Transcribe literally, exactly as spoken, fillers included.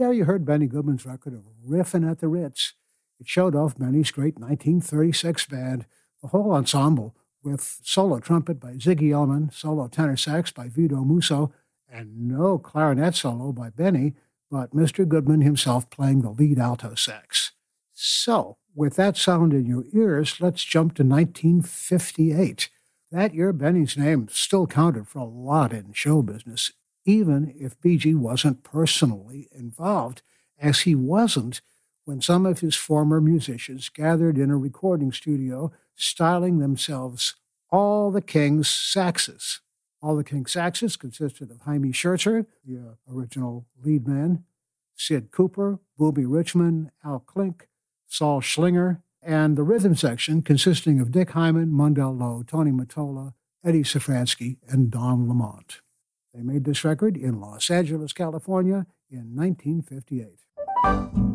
There you heard Benny Goodman's record of Riffin' at the Ritz. It showed off Benny's great nineteen thirty-six band, the whole ensemble, with solo trumpet by Ziggy Elman, solo tenor sax by Vito Musso, and no clarinet solo by Benny, but Mister Goodman himself playing the lead alto sax. So, with that sound in your ears, let's jump to nineteen fifty-eight. That year, Benny's name still counted for a lot in show business, even if B G wasn't personally involved, as he wasn't when some of his former musicians gathered in a recording studio styling themselves All the King's Saxes. All the King's Saxes consisted of Jaime Schertzer, the uh, original lead man, Sid Cooper, Booby Richmond, Al Klink, Saul Schlinger, and the rhythm section consisting of Dick Hyman, Mundell Lowe, Tony Mottola, Eddie Safransky, and Don Lamont. They made this record in Los Angeles, California in nineteen fifty-eight.